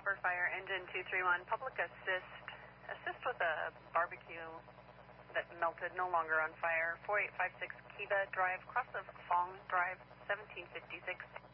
for fire, engine 231, public assist. Assist with a barbecue that melted, no longer on fire. 4856 Kiva Drive, cross of Fong Drive, 1756.